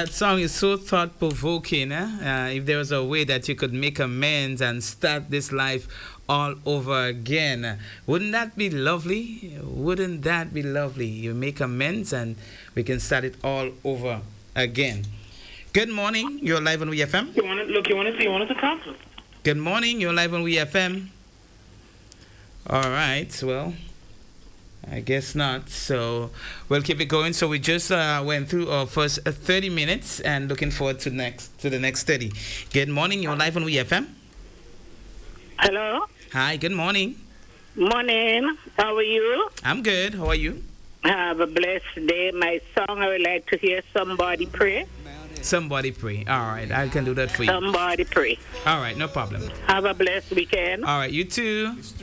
that song is so thought-provoking. If there was a way that you could make amends and start this life all over again, wouldn't that be lovely? Wouldn't that be lovely? You make amends and we can start it all over again. Good morning. You're live on WeFM. You want to talk? Good morning. You're live on WeFM. All right. Well, I guess not. So we'll keep it going. So we just went through our first 30 minutes and looking forward to the next 30. Good morning. You're live on WeFM. Hello. Hi. Good morning. Morning. How are you? I'm good. How are you? Have a blessed day. My song, I would like to hear Somebody Pray. Somebody pray. All right. I can do that for you. Somebody Pray. All right. No problem. Have a blessed weekend. All right. You too.